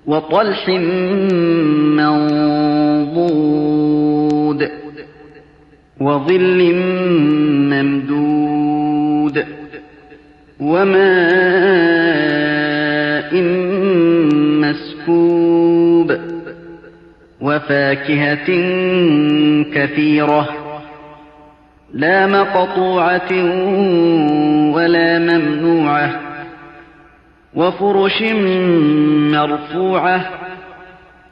وطلح منضود وظل ممدود وماء مسكوب وفاكهة كثيرة لا مقطوعة ولا ممنوعة وفرش مرفوعة